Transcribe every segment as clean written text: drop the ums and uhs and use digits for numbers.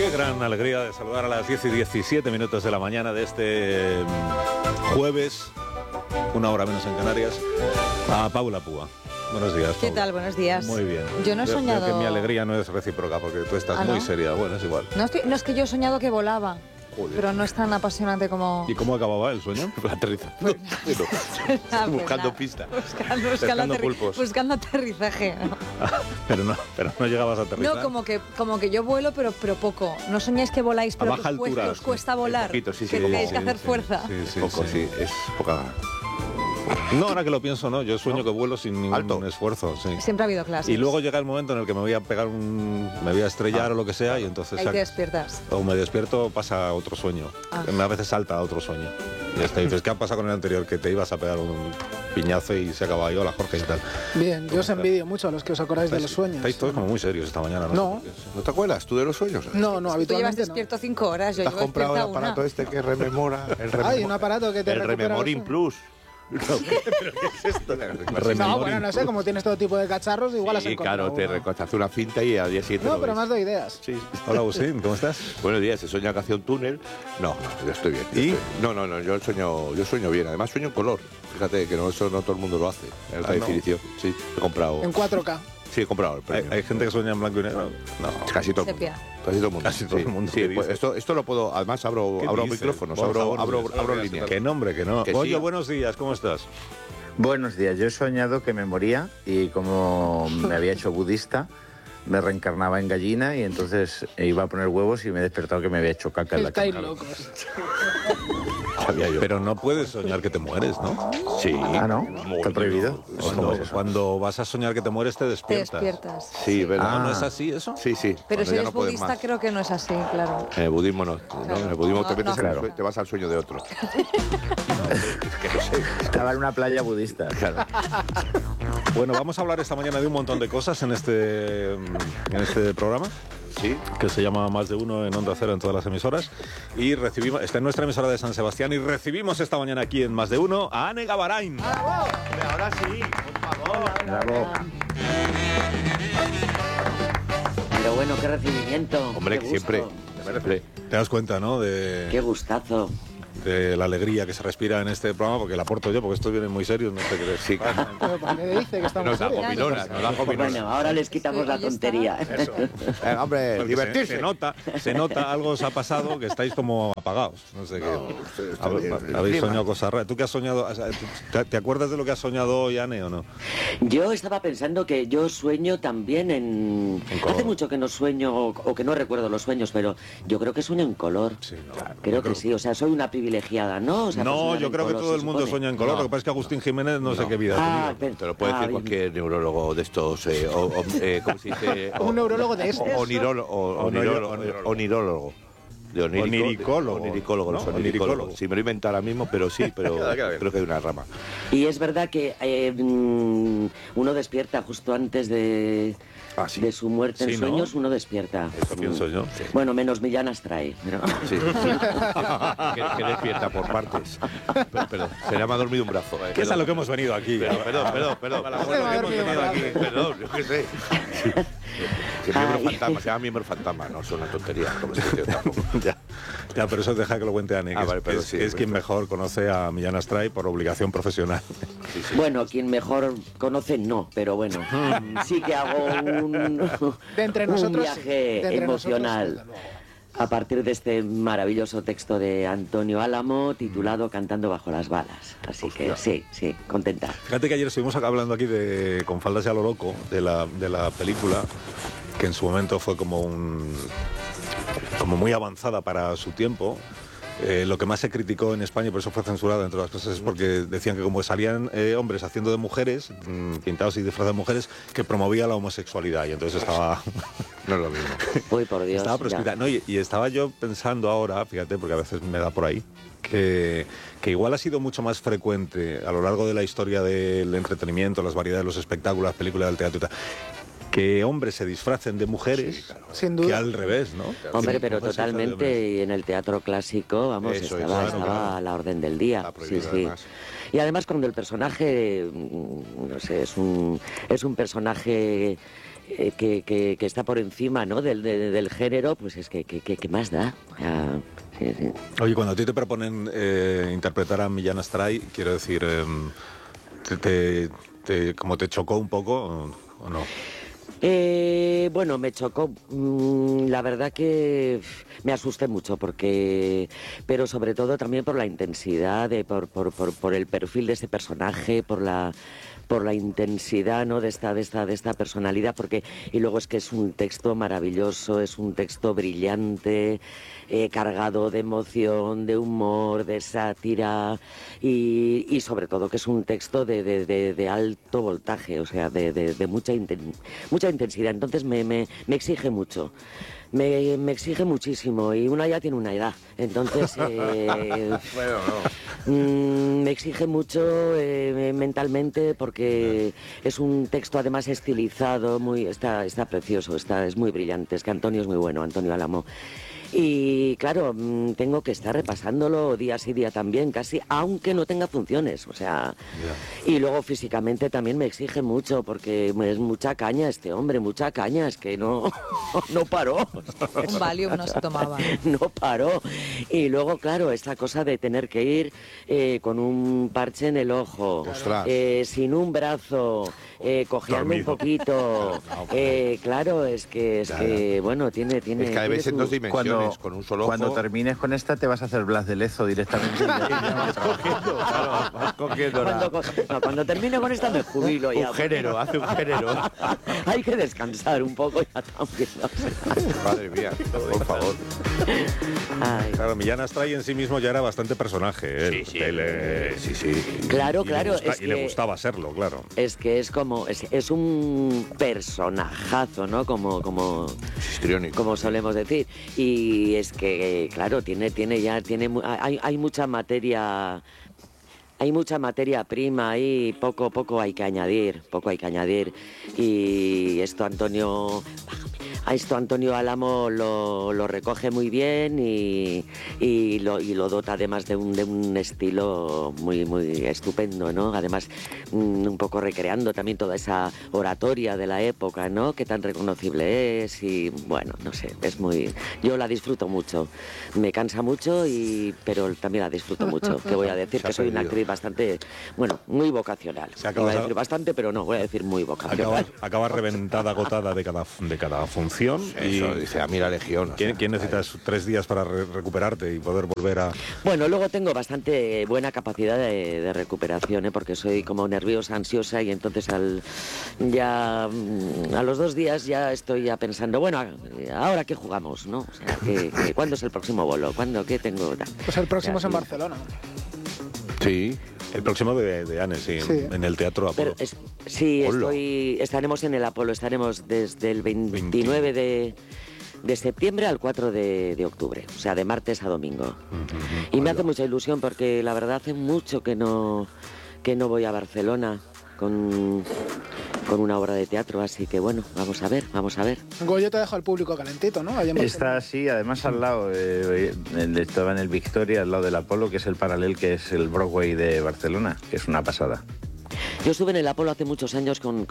Qué gran alegría de saludar a las 10 y 17 minutos de la mañana de este jueves, una hora menos en Canarias, a Paula Púa. Buenos días, Paula. ¿Qué tal? Buenos días. Muy bien. Yo no he soñado... Veo que mi alegría no es recíproca porque tú estás muy seria. Bueno, es igual. No es que yo he soñado que volaba. Joder. Pero no es tan apasionante como... ¿Y cómo acababa el sueño? Aterrizando. Buscando pista. Buscando pulpos. Buscando aterrizaje. ¿No? pero no llegabas a aterrizar. No, como que yo vuelo, pero poco. No soñáis que voláis, pero que os cuesta volar. Poquito, sí, que tenéis que hacer fuerza. Sí, Poco, sí, es poca. No, ahora que lo pienso, no. Yo sueño que vuelo sin ningún esfuerzo. Sí. Siempre ha habido clases. Y luego llega el momento en el que me voy a pegar me voy a estrellar o lo que sea y entonces... Ahí te despiertas. O me despierto, pasa a otro sueño. A veces salta a otro sueño. Y dices, ¿qué ha pasado con el anterior? Que te ibas a pegar un piñazo y se acababa. Hola, Jorge, ¿qué tal? Bien, yo os envidio mucho a los que os acordáis de los sueños. Estáis todos como muy serios esta mañana, ¿no? ¿No te acuerdas tú de los sueños? No, habitualmente tú llevas despierto 5 horas, yo ¿Te has comprado el aparato este que rememora? Hay un aparato que te el Rememoring Plus. ¿Pero qué es esto? No, bueno, no sé, como tienes todo tipo de cacharros, igual has encontrado. Claro, te hace una cinta y al día siguiente. No, pero más doy ideas. Sí. Hola, Agustín, ¿cómo estás? Buenos días, se sueña que hace un túnel. No, yo estoy bien. ¿Y? No, yo sueño bien. Además sueño en color. Fíjate que eso no todo el mundo lo hace. En alta definición. Sí, he comprado. En 4K. Sí, he comprado el premio. ¿Hay gente que sueña en blanco y negro? No. Casi todo el mundo. Casi todo el mundo. Sí, pues esto lo puedo. Además abro micrófonos, abro líneas. ¿Qué nombre? Que no. Oye, buenos días, ¿cómo estás? Buenos días, yo he soñado que me moría y como me había hecho budista, me reencarnaba en gallina y entonces iba a poner huevos y me he despertado que me había hecho caca en la cama. Estáis locos. Sabía yo. Pero no puedes soñar que te mueres, ¿no? Sí. Ah, ¿no? ¿Está prohibido? Cuando vas a soñar que te mueres, te despiertas. Te despiertas. Sí, ¿verdad? ¿No es así eso? Sí. Pero si ya eres no puedes budista, más. creo que no es así, claro. En el budismo no. Claro. En el budismo No, te metes no. en el sueño, te vas al sueño de otro. Es que no sé. Estaba en una playa budista. Claro. Bueno, vamos a hablar esta mañana de un montón de cosas en este programa. Sí. Que se llama Más de Uno en Onda Cero en todas las emisoras. Y está en nuestra emisora de San Sebastián y recibimos esta mañana aquí en Más de Uno a Ane Gavarain. Ahora sí, por favor. Bravo. Pero bueno, qué recibimiento. Hombre, qué que siempre. gusto. Te das cuenta, ¿no? Qué gustazo. De la alegría que se respira en este programa, porque la aporto yo, porque estos vienen muy serios, no te crees. Sí. Pero ¿por qué dice que estamos Nos da serios? gominola. Bueno, ahora les quitamos la tontería. Hombre, Porque divertirse. se nota, algo os ha pasado, que estáis como apagados. No sé qué. Habéis soñado cosas raras. ¿Tú qué has soñado? ¿Te acuerdas de lo que has soñado hoy, Ane, o no? Yo estaba pensando que yo sueño también en color. Hace mucho que no sueño o que no recuerdo los sueños, pero yo creo que sueño en color. Sí, Creo que sí, o sea, soy una privilegiada, ¿no? O sea, no, soñar yo en creo que color, todo se el mundo supone. sueña en color. Lo que pasa es que Agustín Jiménez no sé qué vida ha tenido. Te lo puede decir cualquier neurólogo de estos, ¿cómo se dice? Un neurólogo de estos. Onirólogo. Oniricólogo, ¿no? Oniricólogo. Sí, me lo he inventado ahora mismo, pero sí, pero creo que hay una rama. Y es verdad que uno despierta justo antes de su muerte en Sí, ¿no? sueños, uno despierta. Eso pienso yo. Bueno, menos Millán Astray. Pero... Sí. que despierta por partes. Pero se le ha dormido un brazo. ¿Qué es a lo que hemos venido aquí? Perdón. Perdón, yo qué sé. Que miembro fantasma, se llama miembro fantasma, no es una tontería, como se dice tampoco. Ya, pero eso deja que lo cuente Ane, que es quien mejor conoce a Millán Astray por obligación profesional. Sí. Bueno, quien mejor conoce, no, pero bueno, sí que hago un viaje emocional a partir de este maravilloso texto de Antonio Álamo titulado Cantando bajo las balas. Así que sí, contenta. Fíjate que ayer estuvimos hablando aquí con Faldas y a lo loco de la película, que en su momento fue como muy avanzada para su tiempo. Lo que más se criticó en España, y por eso fue censurada, entre otras cosas, es porque decían que como salían hombres haciendo de mujeres, pintados y disfrazados de mujeres, que promovía la homosexualidad, y entonces estaba... No es lo mismo. Uy, por Dios. Estaba proscrita. No, y estaba yo pensando ahora, fíjate, porque a veces me da por ahí, que igual ha sido mucho más frecuente a lo largo de la historia del entretenimiento, las variedades, los espectáculos, las películas, del teatro y tal, que hombres se disfracen de mujeres, sin duda, que al revés, ¿no? Hombre, pero totalmente, y en el teatro clásico, vamos, estaba a la orden del día. Sí. Y además cuando el personaje, no sé, es un personaje que está por encima, ¿no? del género, pues es que más da. Sí. Oye, cuando a ti te proponen interpretar a Millán Astray, quiero decir, ¿como te chocó un poco o no? Bueno, me chocó. La verdad que me asusté mucho pero sobre todo también por la intensidad, por el perfil de ese personaje, por la intensidad, ¿no? de esta personalidad, y luego es que es un texto maravilloso, es un texto brillante, cargado de emoción, de humor, de sátira y sobre todo que es un texto de alto voltaje, o sea, de mucha intensidad. Entonces me exige mucho. Me exige muchísimo y una ya tiene una edad, entonces me exige mucho mentalmente porque es un texto además estilizado, está precioso, es muy brillante, es que Antonio es muy bueno, Antonio Álamo. Y claro, tengo que estar repasándolo día sí día también, casi, aunque no tenga funciones, o sea... Yeah. Y luego físicamente también me exige mucho, porque es mucha caña este hombre, mucha caña, es que no paró. Un Valium no se tomaba. No paró. Y luego, claro, esta cosa de tener que ir con un parche en el ojo, sin un brazo... cojeando un poquito, claro, es que bueno, tiene... Es que a veces en dos dimensiones, con un solo ojo... Cuando termines con esta te vas a hacer Blas de Lezo directamente. Vas cogiendo, cuando termine con esta me jubilo ya. Hace un género. Hay que descansar un poco ya también. Madre mía, por favor. Ay. Claro, Millán Astray en sí mismo ya era bastante personaje. Sí. Claro. Y le gustaba serlo, claro. Es que es como... Es un personajazo, ¿no? Como solemos decir. Y es que, claro, hay mucha materia... Hay mucha materia prima y poco hay que añadir. Y esto Antonio Álamo lo recoge muy bien y lo dota además de un estilo muy estupendo, ¿no? Además, un poco recreando también toda esa oratoria de la época, ¿no? Que tan reconocible es y, bueno, no sé, yo la disfruto mucho. Me cansa mucho, pero también la disfruto mucho. Que voy a decir que soy una actriz bastante, muy vocacional. Iba a decir bastante, pero no, voy a decir muy vocacional. Acaba reventada, agotada de cada función. Eso, dice, a mí la Legión. ¿Quién necesitas 3 días para recuperarte y poder volver a...? Bueno, luego tengo bastante buena capacidad de recuperación, porque soy como nerviosa, ansiosa, y entonces a los 2 días ya estoy pensando, bueno, ¿ahora qué jugamos, no? O sea, ¿cuándo es el próximo bolo? ¿Qué tengo? Pues el próximo es en Barcelona. Sí. El próximo de Anne, sí, en el Teatro Apolo. Estaremos en el Apolo, estaremos desde el 29 de septiembre al 4 de octubre, o sea, de martes a domingo. Y me hace mucha ilusión porque la verdad hace mucho que no voy a Barcelona con una obra de teatro, así que bueno, vamos a ver. Goyo te deja al público calentito, ¿no? Está así, además al lado, estaba en el Victoria, al lado del Apolo, que es el paralel, que es el Broadway de Barcelona, que es una pasada. Yo estuve en el Apolo hace muchos años con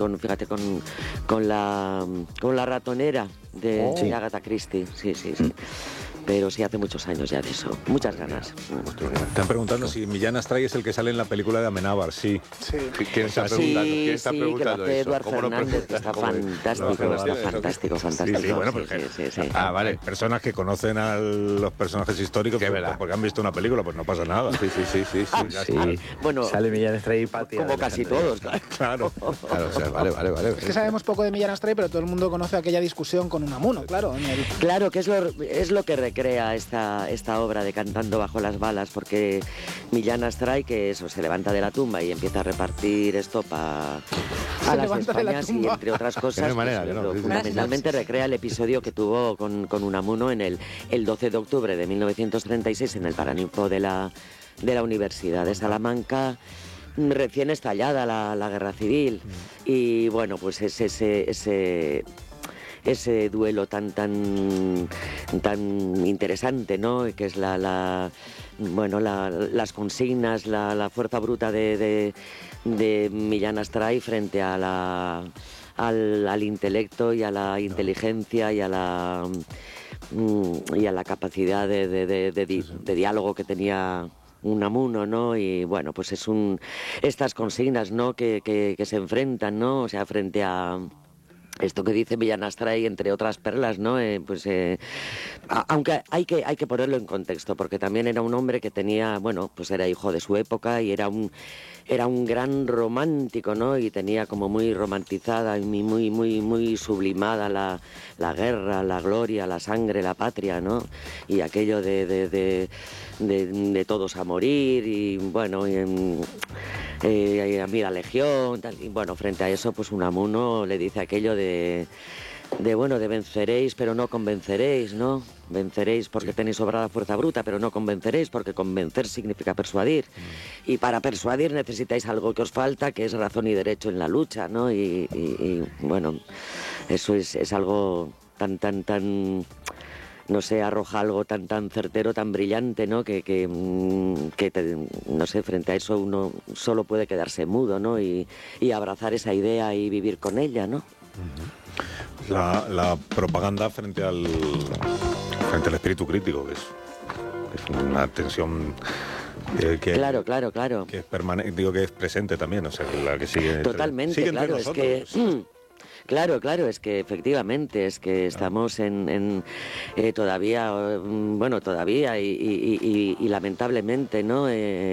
la ratonera de Agatha Christie, sí. Pero sí, hace muchos años ya de eso. Muchas ganas. Están preguntando si Millán Astray es el que sale en la película de Amenábar. Sí. ¿Quién está preguntando? ¿Quién está preguntando eso? Eduard Fernández, que está fantástico. Sí, bueno, porque vale. Hay personas que conocen a los personajes históricos porque han visto una película, pues no pasa nada. Sí. Bueno, sale Millán Astray y Pati. Como casi todos, claro. O sea, vale. Es que sabemos poco de Millán Astray, pero todo el mundo conoce aquella discusión con Unamuno, claro. Claro, que es lo que recrea esta obra de Cantando bajo las balas, porque Millán Astray, que eso, se levanta de la tumba y empieza a repartir estopa a las Españas y entre otras cosas, fundamentalmente recrea el episodio que tuvo con Unamuno en el 12 de octubre de 1936 en el Paraninfo de la Universidad de Salamanca, recién estallada la guerra civil. Y bueno, pues ese duelo tan interesante, ¿no? Que es las consignas, la fuerza bruta de Millán Astray frente a al intelecto y a la inteligencia y a la capacidad de diálogo que tenía Unamuno, ¿no? Y bueno, pues estas consignas, ¿no? que se enfrentan, ¿no? O sea, frente a esto que dice Millán Astray, entre otras perlas, ¿no? Aunque hay que ponerlo en contexto, porque también era un hombre que tenía, bueno, pues era hijo de su época y era un gran romántico, ¿no? Y tenía como muy romantizada y muy sublimada la guerra, la gloria, la sangre, la patria, ¿no? Y aquello de todos a morir y bueno, y a mí la legión, tal. Y bueno, frente a eso, pues Unamuno le dice aquello de venceréis, pero no convenceréis, ¿no? Venceréis porque tenéis sobrada fuerza bruta, pero no convenceréis, porque convencer significa persuadir. Y para persuadir necesitáis algo que os falta, que es razón y derecho en la lucha, ¿no? Y bueno, eso es algo tan no sé, arroja algo tan certero, tan brillante, ¿no? Que no sé, frente a eso uno solo puede quedarse mudo, ¿no? Y abrazar esa idea y vivir con ella, ¿no? La propaganda frente al espíritu crítico, que es una tensión que claro. Que es permanente, digo que es presente también, o sea, la que sigue. Totalmente, sigue claro, es que. Claro, es que efectivamente, es que estamos todavía, bueno, todavía y lamentablemente, ¿no?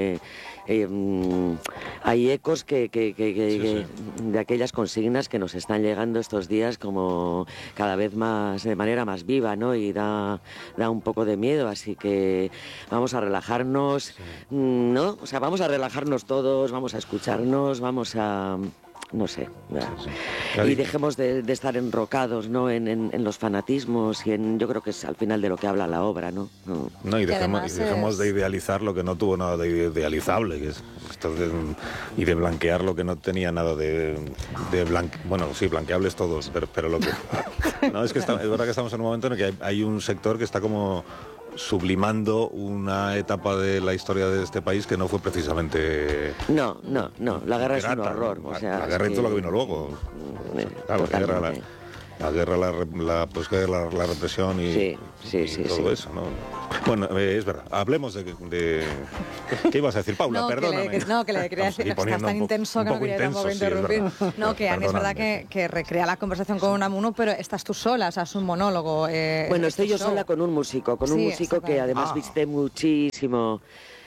Hay ecos de aquellas consignas que nos están llegando estos días como cada vez más, de manera más viva, ¿no? Y da un poco de miedo, así que vamos a relajarnos, ¿no? O sea, vamos a relajarnos todos, vamos a escucharnos, vamos a... no sé, y dejemos de estar enrocados, ¿no? en los fanatismos y yo creo que es al final de lo que habla la obra, ¿no? Y dejemos de idealizar lo que no tuvo nada de idealizable, que es y de blanquear lo que no tenía nada bueno, sí, blanqueables todos, pero lo que no, es que es verdad que estamos en un momento en el que hay un sector que está como sublimando una etapa de la historia de este país que no fue precisamente... No, la guerra es un horror. O sea, la guerra es todo lo que vino luego. Claro, la guerra, la posguerra, la represión y todo eso, ¿no? Bueno, es verdad. Hablemos de... ¿Qué ibas a decir, Paula? Perdóname. Que le quería decir, estás tan intenso que no quería tampoco interrumpir. No, que Ani es verdad que recrea la conversación con Unamuno, pero estás tú sola, o sea, es un monólogo. Bueno, estoy yo sola con un músico, que además viste muchísimo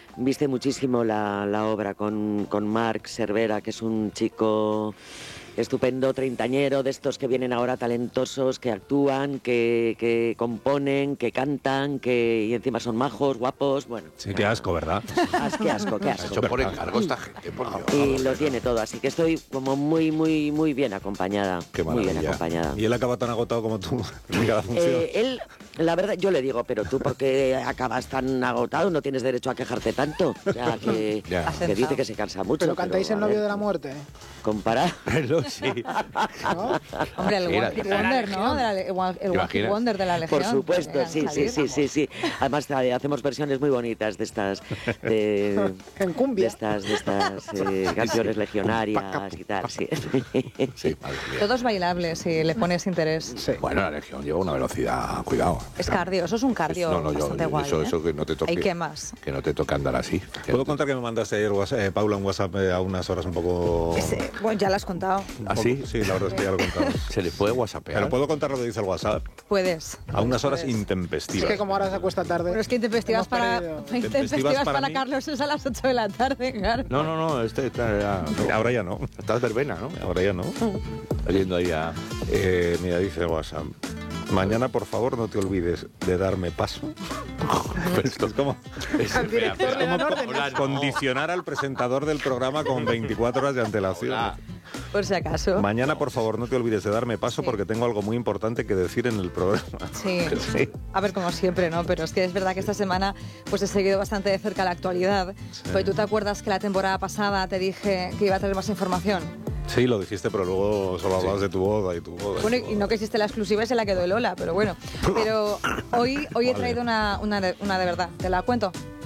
la obra con Marc Cervera, que es un chico estupendo, treintañero, de estos que vienen ahora talentosos, que actúan, que componen, que cantan, y encima son majos, guapos, bueno. Sí, qué asco, ¿verdad? Qué asco. Hecho por encargo esta gente, por Dios. Y lo tiene todo, así que estoy como muy bien acompañada. Qué maravilla. Muy bien acompañada. ¿Y él acaba tan agotado como tú en cada función? Él, la verdad, yo le digo, pero tú, ¿por qué acabas tan agotado? No tienes derecho a quejarte tanto. O sea, que dice que se cansa mucho. Pero cantáis El novio de la muerte. Comparar. Sí. ¿No? Hombre, el One Hit Wonder, ¿no? El One Hit Wonder de la Legión. Por supuesto, sí. Además hacemos versiones muy bonitas de estas en cumbia. De estas canciones legionarias y tal, sí. Todos bailables si le pones interés. Sí. Bueno, la Legión lleva una velocidad, cuidado. Es cardio, eso es un cardio bastante guay. Eso que no te toque. ¿Y qué más? Que no te toque andar así. ¿Puedo contar que me mandaste ayer, Paula, un WhatsApp a unas horas un poco... Bueno, ya lo has contado. ¿Ah, sí? Sí, la verdad es que ya lo he contado. ¿Se le puede whatsappear? Pero puedo contar lo que dice el WhatsApp. Puedes. A unas horas intempestivas. Es que como ahora se acuesta tarde. Pero es que intempestivas para Carlos es a las 8 de la tarde, claro. No, ahora ya no. Estás verbena, ¿no? Ahora ya no. Oyendo ahí a... Mira, dice el WhatsApp. Mañana, por favor, no te olvides de darme paso. Esto es como, condicionar al presentador del programa con 24 horas de antelación. Por si acaso. Mañana, por favor, no te olvides de darme paso porque tengo algo muy importante que decir en el programa. Sí. A ver, como siempre, ¿no? Pero es que es verdad que esta semana pues he seguido bastante de cerca la actualidad. Sí. Pues tú te acuerdas que la temporada pasada te dije que iba a traer más información. Sí, lo dijiste, pero luego solo hablabas de tu boda y tu boda. Bueno, y no que existe la exclusiva y se la quedó Lola, pero bueno. Pero hoy he traído una de verdad. ¿Te la cuento?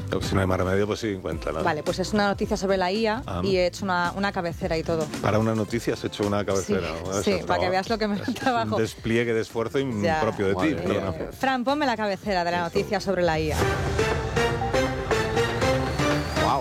Si no hay más remedio, pues sí, cuéntala. Vale, pues es una noticia sobre la IA y he hecho una cabecera y todo. Para una noticia has hecho una cabecera. Sí, para que veas lo que me trabajo. Un despliegue de esfuerzo propio de ti. Fran, ponme la cabecera de la noticia sobre la IA. ¡Wow!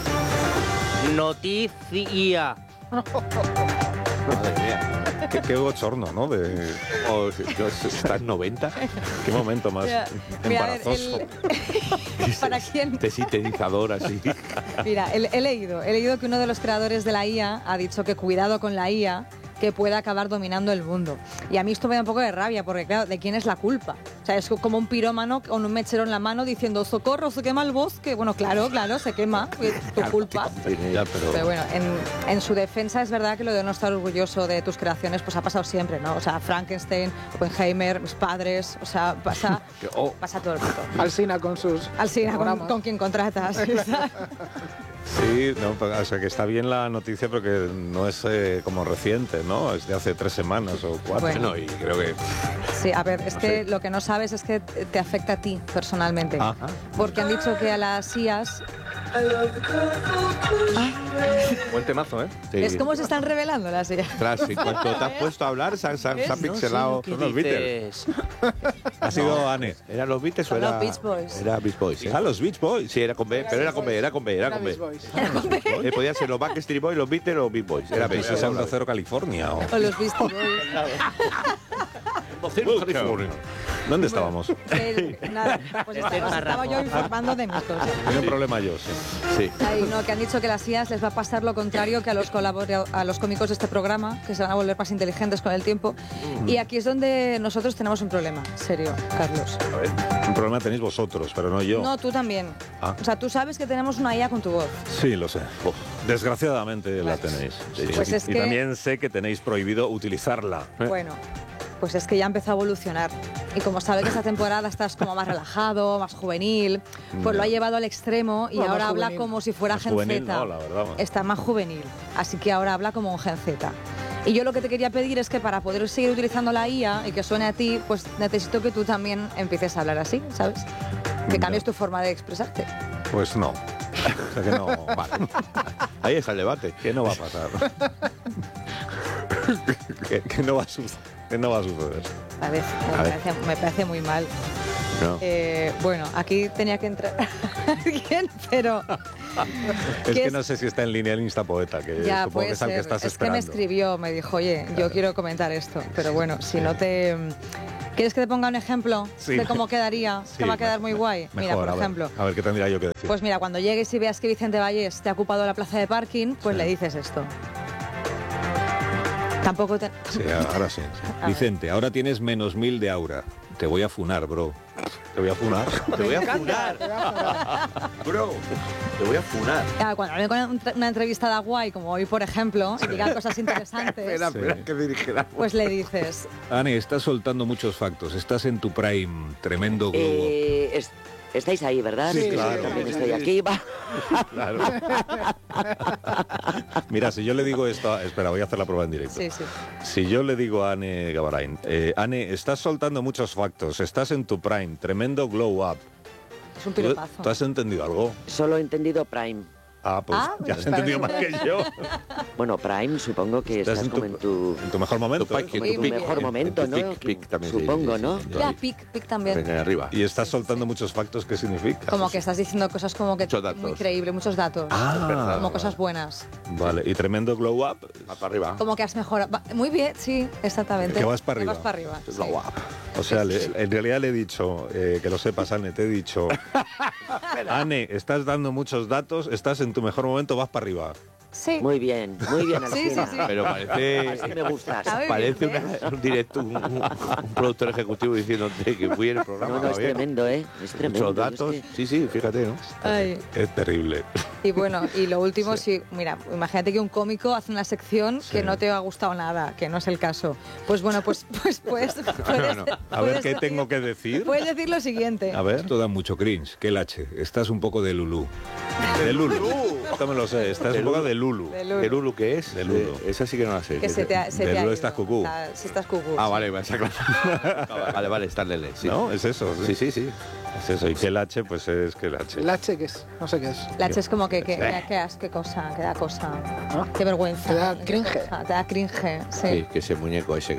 Noticia. Madre mía. Qué bochorno, ¿no? ¿Estás 90? Qué momento más embarazoso. ¿Para quién? Este sintetizador así. Mira, he leído que uno de los creadores de la IA ha dicho que cuidado con la IA, que puede acabar dominando el mundo. Y a mí esto me da un poco de rabia, porque claro, ¿de quién es la culpa? O sea, es como un pirómano con un mechero en la mano diciendo, socorro, se quema el bosque. Bueno, claro, se quema, es tu culpa. Pero bueno, en su defensa es verdad que lo de no estar orgulloso de tus creaciones pues ha pasado siempre, ¿no? O sea, Frankenstein, Oppenheimer, mis padres, o sea, pasa todo el mundo. Alsina con sus... Alsina con quien contratas. Sí, no, o sea que está bien la noticia porque no es como reciente, ¿no? Es de hace 3 semanas o 4. Bueno, y creo que... Sí, a ver, es que lo que no sabes es que te afecta a ti personalmente. Ajá. Porque han dicho que a las IAs... Buen temazo, ¿eh? Sí. Es como se están revelando las IAs. Tras, en cuanto te has puesto a hablar, se han pixelado. No sé los Beatles. Ha sido Anne. ¿Eran los Beatles o Son era...? los Beach Boys. Era Beach Boys. ¿Sí? Los Beach Boys. Sí, era con B, pero era con B. Podían ser los Backstreet Boys, los Beatles o Beach Boys. Era B. Eso es Onda Cero California. O los Beastie Boys. ¿Dónde estábamos? Nada, pues estaba yo informando de mis cosas. Tenía un problema yo, sí. Ay, no, que han dicho que a las IAs les va a pasar lo contrario que a los cómicos de este programa, que se van a volver más inteligentes con el tiempo. Y aquí es donde nosotros tenemos un problema, serio, Carlos. A ver, un problema tenéis vosotros, pero no yo. No, tú también. Ah. O sea, tú sabes que tenemos una IA con tu voz. Sí, lo sé. Desgraciadamente la tenéis. Sí. Pues es y que... también sé que tenéis prohibido utilizarla. Bueno, pues es que ya empezó a evolucionar. Y como sabe que esta temporada estás como más relajado, más juvenil, pues lo ha llevado al extremo y ahora habla como si fuera más Gen juvenil, Z. no, la verdad. Está más juvenil. Así que ahora habla como un Gen Z. Y yo lo que te quería pedir es que para poder seguir utilizando la IA y que suene a ti, pues necesito que tú también empieces a hablar así, ¿sabes? Que cambies tu forma de expresarte. Pues no. O sea que no. Vale. Ahí está el debate. ¿Qué no va a pasar? ¿Qué no va a suceder? ¿Qué no va a suceder? Me parece muy mal. No. Bueno, aquí tenía que entrar alguien, pero... Es que no sé si está en línea el Instapoeta, que ya, supongo que es al que estás esperando. Es que me escribió, me dijo, oye, yo quiero comentar esto, pero bueno, si no te... ¿Quieres que te ponga un ejemplo de cómo quedaría? Sí, que va a quedar muy guay. Mejor, mira, por ejemplo. A ver, ¿qué tendría yo que decir? Pues mira, cuando llegues y veas que Vicente Vallés te ha ocupado la plaza de parking, pues le dices esto. Tampoco te... Sí, ahora sí. Vicente, ahora tienes -1000 de aura. Te voy a funar, bro. Te voy a funar. Te voy a funar. Bro, te voy a funar. Cuando hable con una entrevistada guay, como hoy, por ejemplo, y diga cosas interesantes, Espera, que dirigirá. pues le dices... Anne, estás soltando muchos factos. Estás en tu prime. Tremendo globo. Estáis ahí, ¿verdad? Sí, claro. También estoy aquí. Va. Claro. Mira, si yo le digo esto... Espera, voy a hacer la prueba en directo. Sí, sí. Si yo le digo a Anne Gavarain, Anne, estás soltando muchos factos. Estás en tu prime. Tremendo glow up. Es un piropazo. ¿Tú has entendido algo? Solo he entendido Prime. Pues ya has entendido más que yo. Bueno, Prime, supongo que estás como en tu mejor momento. mejor momento, ¿no? Pic también. Supongo, ¿no? Ya, pic también. Venga, arriba. Y estás soltando muchos factos, ¿qué significa? Como que estás diciendo cosas como que Muchos datos. muy creíble, muchos datos. Como cosas buenas. Vale, y tremendo glow up. Va para arriba. Como que has mejorado. Muy bien, sí, exactamente. Que vas para arriba. Que vas para arriba. Glow up. O sea, en realidad le he dicho, que lo sepas, Anne, te he dicho, Anne, estás dando muchos datos, estás en tu mejor momento, vas para arriba. Sí. Muy bien, Alsina. Sí. Pero parece... Así me gustas. Parece un productor ejecutivo diciéndote que fui en el programa. No, es tremendo, ¿eh? Es tremendo. Muchos datos. Sí, fíjate, ¿no? Ay. Es terrible. Y bueno, y lo último, mira, imagínate que un cómico hace una sección que no te ha gustado nada, que no es el caso. Pues bueno, pues puedes a ver, ¿qué tengo que decir? Puedes decir lo siguiente. A ver, esto da mucho cringe. ¿Qué lache? Estás un poco de Lulú. De Lulu. Esto me lo sé, estás un poco de Lulu. ¿De Lulu qué es? De Lulu. Esa sí que no la sé. Que se te ha Lulu ido. estás cucú. Si estás cucú. Ah, vale, esa clase. Vale, está Lele. Sí. ¿No? Es eso. Sí. Es eso, y que el H, pues es que el H. ¿El H qué es? No sé qué es. El H es como que qué cosa, que da cosa. ¿Ah? Qué vergüenza. Te da cringe. Te da cringe, sí. Sí, que ese muñeco ese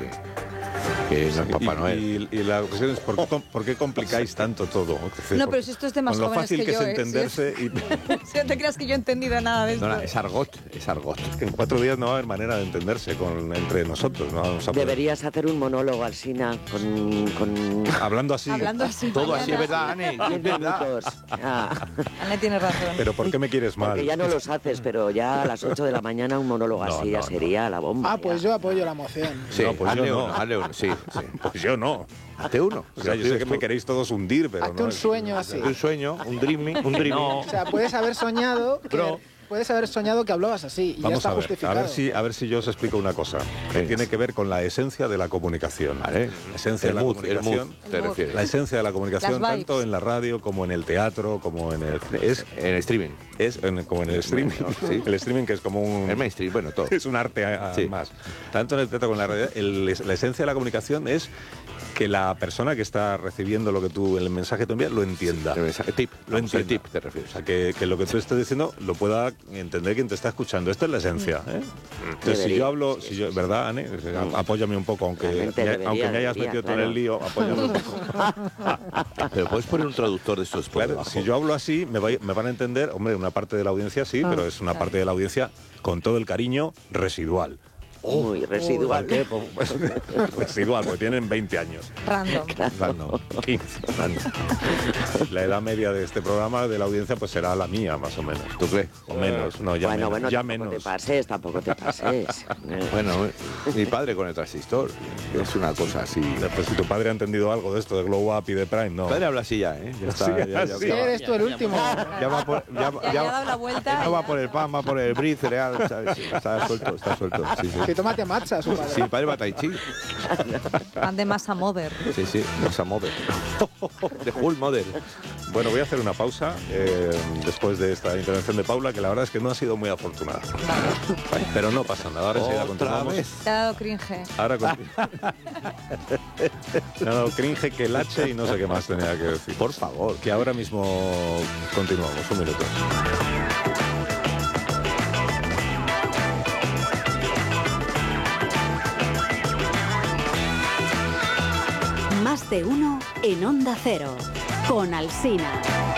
que no es Papá Noel. Y la cuestión es, ¿por qué complicáis tanto todo? No, pero si esto es de más con lo jóvenes fácil que que yo, es entenderse Si no te creas que yo he entendido nada de esto. No, es argot. que en 4 días no va a haber manera de entenderse entre nosotros. No vamos a poder. Deberías hacer un monólogo, Alsina, con... Hablando así. Todo así, ¿verdad, Ane? 10 minutos. Ane tiene razón. Pero ¿por qué me quieres mal? Porque ya no los haces, pero ya a las 8 de la mañana un monólogo así ya sería la bomba. Ah, pues yo apoyo la moción. Sí, No, pues hazle yo uno, no. hazle uno, sí. Pues yo no. Hazte uno. O sea, yo sé que me queréis todos hundir, pero Hazte no. un sueño así. Un sueño, un dreaming. O sea, puedes haber soñado que hablabas así y Vamos ya está a ver, justificado. a ver si yo os explico una cosa que tiene que ver con la esencia de la comunicación. Vale. La esencia de la comunicación. te refieres. La esencia de la comunicación, Las vibes. tanto en la radio como en el teatro, como en el En streaming. como en el streaming. Sí. El streaming, que es como un El mainstream, bueno, todo. es un arte Sí. más. Tanto en el teatro como en la radio, la esencia de la comunicación es que la persona que está recibiendo el mensaje que tú envías, lo entienda. El tip. Lo entienda. El tip, te refieres. O sea, que lo que tú estés diciendo lo pueda entender quien te está escuchando. Esta es la esencia. Entonces, si yo hablo, ¿verdad, Ane? Apóyame un poco, aunque me hayas metido tú en el lío, apóyame un poco. Pero puedes poner un traductor de estos por Claro, debajo. si yo hablo así, me van a entender, hombre, una parte de la audiencia sí, pero es una parte de la audiencia con todo el cariño residual. Muy residual. ¿Por qué? Pues, residual, porque tienen 20 años. Random. Random, 15, random. La edad media de este programa, de la audiencia, pues será la mía, más o menos. ¿Tú crees? O menos, no, ya Bueno, menos. Ya tampoco menos. tampoco te pases. Bueno, mi padre con el transistor. Es una cosa así. Pues si tu padre ha entendido algo de esto, de Glow Up y de Prime, no. Mi padre habla así ya, ¿eh? Ya está. Sí, ya sí. Eres tú el último. Ya va por, Ya ha dado la vuelta. no va por el pan, va por el brie, cereal, ¿sabes? Está suelto, está suelto. Sí, sí. Que tómate matcha, su padre. Sí, mi padre va a Tai Chi. Pan de masa mother. Sí, sí, Masa Mother. De Hull Mother. Bueno, voy a hacer una pausa después de esta intervención de Paula, que la verdad es que no ha sido muy afortunada. Vale, pero no pasa nada, ahora enseguida continuamos. Te ha dado cringe. Ahora me ha dado cringe que el H y no sé qué más tenía que decir. Por favor, que ahora mismo continuamos. Un minuto. Más de uno en Onda Cero, con Alsina.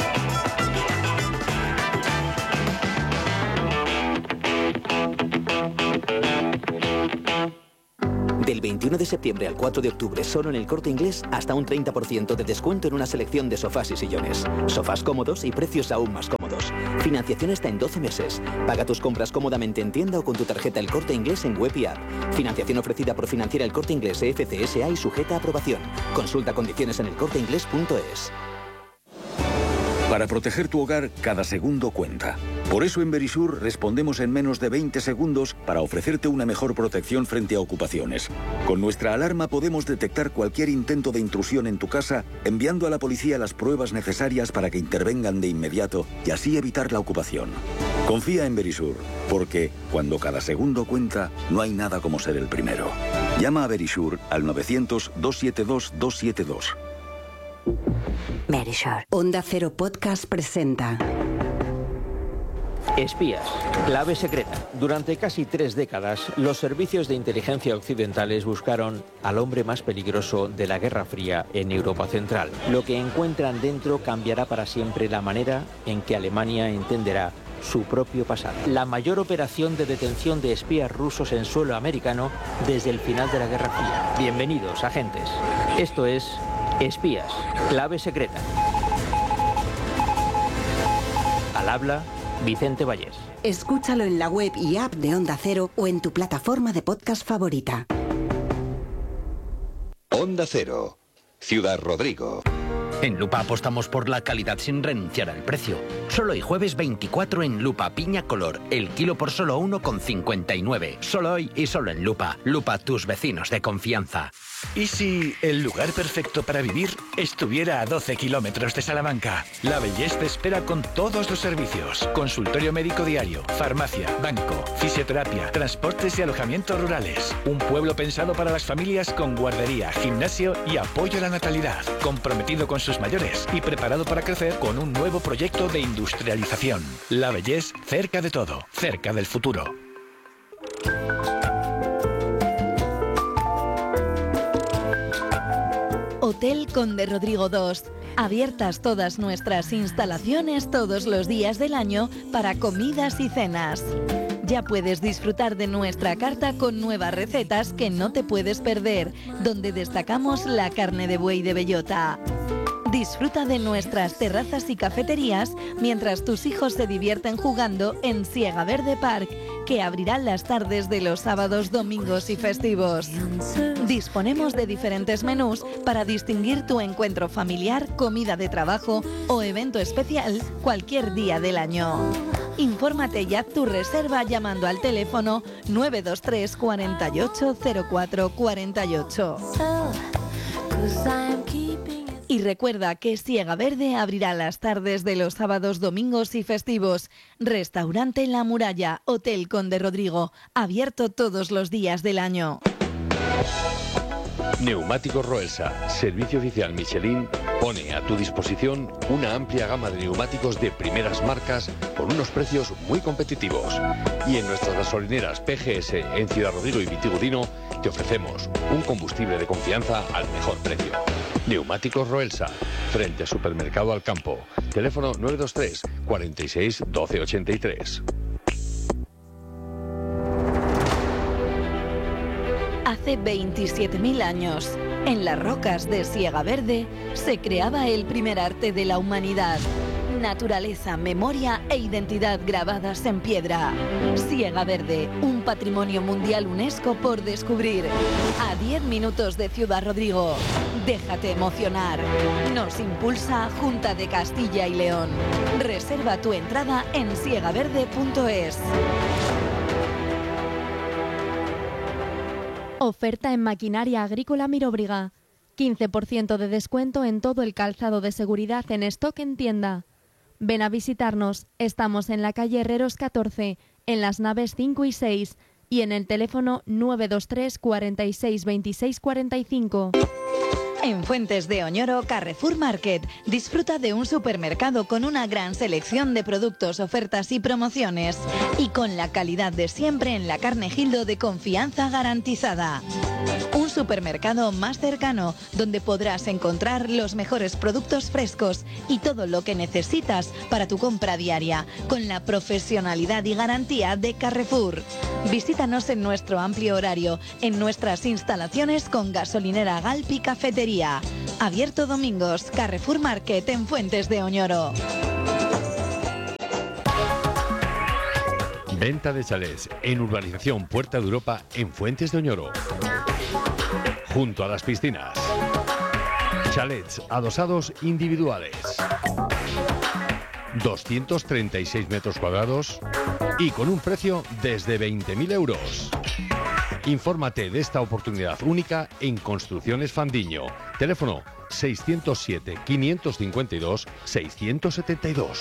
Del 21 de septiembre al 4 de octubre, solo en El Corte Inglés, hasta un 30% de descuento en una selección de sofás y sillones. Sofás cómodos y precios aún más cómodos. Financiación hasta en 12 meses. Paga tus compras cómodamente en tienda o con tu tarjeta El Corte Inglés en web y app. Financiación ofrecida por Financiera El Corte Inglés FCSA y sujeta a aprobación. Consulta condiciones en elcorteinglés.es. Para proteger tu hogar, cada segundo cuenta. Por eso en Verisur respondemos en menos de 20 segundos para ofrecerte una mejor protección frente a ocupaciones. Con nuestra alarma podemos detectar cualquier intento de intrusión en tu casa, enviando a la policía las pruebas necesarias para que intervengan de inmediato y así evitar la ocupación. Confía en Verisur, porque cuando cada segundo cuenta, no hay nada como ser el primero. Llama a Verisur al 900-272-272. Verisur. Onda Cero Podcast presenta Espías, clave secreta. Durante casi 3 décadas, los servicios de inteligencia occidentales buscaron al hombre más peligroso de la Guerra Fría en Europa Central. Lo que encuentran dentro cambiará para siempre la manera en que Alemania entenderá su propio pasado. La mayor operación de detención de espías rusos en suelo americano desde el final de la Guerra Fría. Bienvenidos, agentes. Esto es Espías, clave secreta. Al habla Vicente Vallés. Escúchalo en la web y app de Onda Cero o en tu plataforma de podcast favorita. Onda Cero, Ciudad Rodrigo. En Lupa apostamos por la calidad sin renunciar al precio. Solo hoy jueves 24 en Lupa piña color, el kilo por solo 1,59. Solo hoy y solo en Lupa. Lupa, tus vecinos de confianza. ¿Y si el lugar perfecto para vivir estuviera a 12 kilómetros de Salamanca? La Bellés te espera con todos los servicios. Consultorio médico diario, farmacia, banco, fisioterapia, transportes y alojamientos rurales. Un pueblo pensado para las familias con guardería, gimnasio y apoyo a la natalidad. Comprometido con sus mayores y preparado para crecer con un nuevo proyecto de industrialización. La Bellés, cerca de todo, cerca del futuro. Hotel Conde Rodrigo II. Abiertas todas nuestras instalaciones todos los días del año para comidas y cenas. Ya puedes disfrutar de nuestra carta con nuevas recetas que no te puedes perder, donde destacamos la carne de buey de bellota. Disfruta de nuestras terrazas y cafeterías mientras tus hijos se divierten jugando en Siega Verde Park, que abrirán las tardes de los sábados, domingos y festivos. Disponemos de diferentes menús para distinguir tu encuentro familiar, comida de trabajo o evento especial cualquier día del año. Infórmate y haz tu reserva llamando al teléfono 923 48 04 48. Y recuerda que Siega Verde abrirá las tardes de los sábados, domingos y festivos. Restaurante La Muralla, Hotel Conde Rodrigo, abierto todos los días del año. Neumáticos Roelsa, servicio oficial Michelin, pone a tu disposición una amplia gama de neumáticos de primeras marcas con unos precios muy competitivos. Y en nuestras gasolineras PGS en Ciudad Rodrigo y Vitigudino te ofrecemos un combustible de confianza al mejor precio. Neumáticos Roelsa, frente a Supermercado Alcampo. Teléfono 923 46 12 83. Hace 27.000 años, en las rocas de Siega Verde, se creaba el primer arte de la humanidad. Naturaleza, memoria e identidad grabadas en piedra. Siega Verde, un patrimonio mundial UNESCO por descubrir. A 10 minutos de Ciudad Rodrigo. Déjate emocionar. Nos impulsa Junta de Castilla y León. Reserva tu entrada en siegaverde.es. Oferta en maquinaria agrícola Miróbriga. 15% de descuento en todo el calzado de seguridad en stock en tienda. Ven a visitarnos. Estamos en la calle Herreros 14, en las naves 5 y 6 y en el teléfono 923 46 26 45. En Fuentes de Oñoro, Carrefour Market. Disfruta de un supermercado con una gran selección de productos, ofertas y promociones. Y con la calidad de siempre en la carne Gildo de confianza garantizada. Un supermercado más cercano, donde podrás encontrar los mejores productos frescos y todo lo que necesitas para tu compra diaria, con la profesionalidad y garantía de Carrefour. Visítanos en nuestro amplio horario, en nuestras instalaciones con gasolinera Galp y cafetería. Abierto domingos, Carrefour Market en Fuentes de Oñoro. Venta de chalés en Urbanización Puerta de Europa en Fuentes de Oñoro. Junto a las piscinas. Chalets adosados individuales. 236 metros cuadrados y con un precio desde 20.000 euros. Infórmate de esta oportunidad única en Construcciones Fandiño. Teléfono 607 552 672.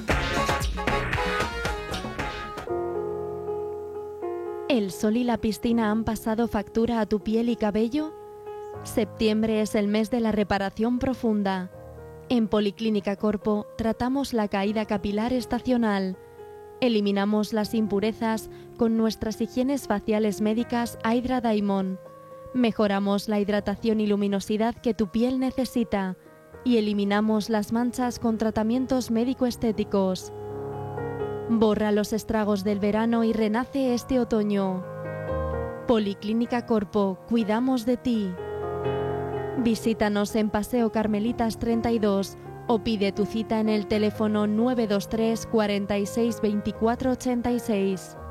¿El sol y la piscina han pasado factura a tu piel y cabello? Septiembre es el mes de la reparación profunda. En Policlínica Corpo tratamos la caída capilar estacional. Eliminamos las impurezas con nuestras higienes faciales médicas Hydra Diamond. Mejoramos la hidratación y luminosidad que tu piel necesita y eliminamos las manchas con tratamientos médico-estéticos. Borra los estragos del verano y renace este otoño. Policlínica Corpo, cuidamos de ti. Visítanos en Paseo Carmelitas 32 o pide tu cita en el teléfono 923 46 24 86.